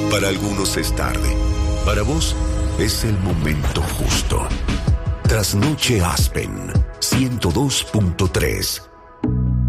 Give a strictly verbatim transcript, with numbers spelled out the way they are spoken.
Para algunos es tarde. Para vos es el momento justo. Trasnoche Aspen ciento dos punto tres.